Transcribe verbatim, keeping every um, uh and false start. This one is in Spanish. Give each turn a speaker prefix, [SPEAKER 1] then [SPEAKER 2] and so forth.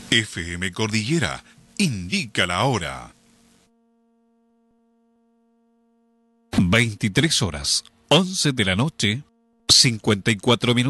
[SPEAKER 1] F M Cordillera indica la hora. veintitrés horas, once de la noche, cincuenta y cuatro minutos.